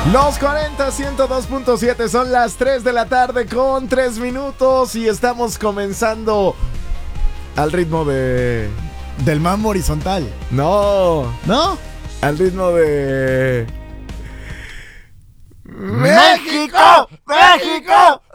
Los 40 102.7 son las 3 de la tarde con 3 minutos y estamos comenzando al ritmo de... Del mambo horizontal. No, ¿No? al ritmo de... ¡México! ¡México!